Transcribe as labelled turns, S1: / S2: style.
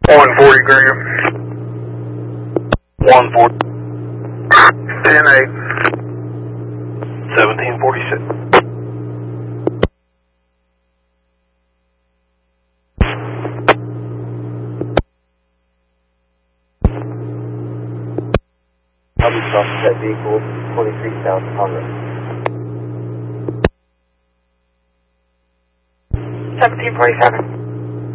S1: 140 gram. 140. 10-8. 1746.
S2: I'll be crossing that vehicle 23,000 on it.
S3: 1747.